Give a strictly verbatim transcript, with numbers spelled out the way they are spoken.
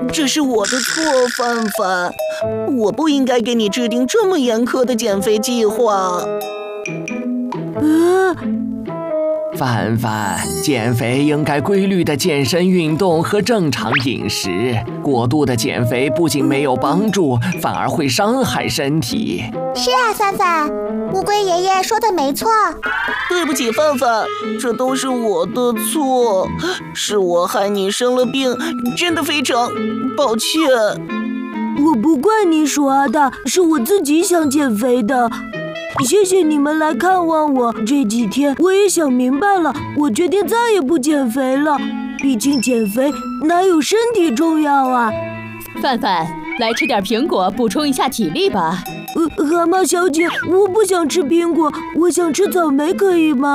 这是我的错，范范，我不应该给你制定这么严苛的减肥计划。 啊！ 范范，减肥应该规律的健身运动和正常饮食。过度的减肥不仅没有帮助，反而会伤害身体。 是啊，范范，乌龟爷爷说的没错。 对不起，范范，这都是我的错，是我害你生了病，真的非常抱歉。 我不怪你耍的，是我自己想减肥的。谢谢你们来看望我，这几天我也想明白了，我决定再也不减肥了。毕竟减肥哪有身体重要啊！ 范范，来吃点苹果，补充一下体力吧。 呃，蛤蟆小姐，我不想吃苹果，我想吃草莓，可以吗？